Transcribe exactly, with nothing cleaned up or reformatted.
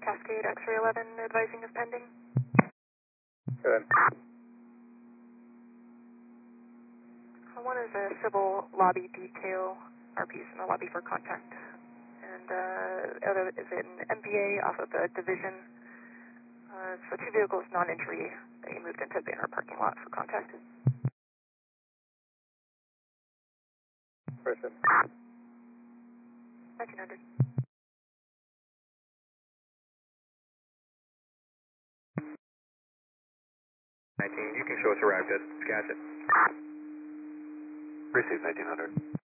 Cascade X-ray eleven advising is pending. Good. One is a civil lobby detail, R Ps in the lobby for contact. And uh, other is an M P A off of the division. Uh, so two vehicles, non-entry. They moved into banner parking lot for contact. Person. nineteen hundred. nineteen, you can show us arrived at Skagit. Received nineteen hundred.